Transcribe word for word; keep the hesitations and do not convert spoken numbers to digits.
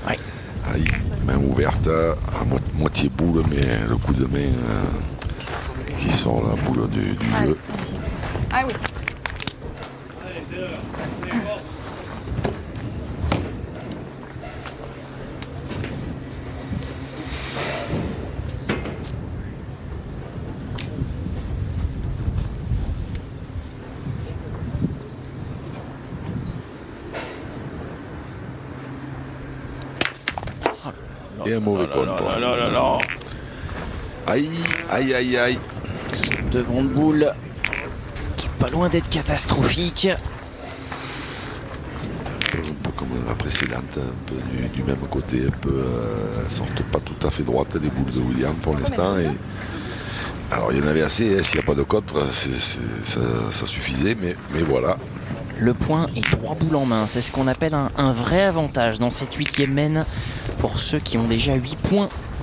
Oui. Aïe, main ouverte, à mo moitié boule, mais le coup de main euh, qui sort la boule du, du ah, jeu. Ah oui. Et un mauvais contre. Oh là là là là. Aïe, aïe, aïe, aïe. Son devant de boule qui est pas loin d'être catastrophique. Un peu, un peu comme la précédente, un peu du, du même côté, un peu, euh, elles sortent pas tout à fait droites les boules de William pour l'instant. Et... alors il y en avait assez, hein, s'il n'y a pas de contre, c'est, c'est, ça, ça suffisait, mais, mais voilà. Le point est trois boules en main. C'est ce qu'on appelle un, un vrai avantage dans cette huitième main pour ceux qui ont déjà huit points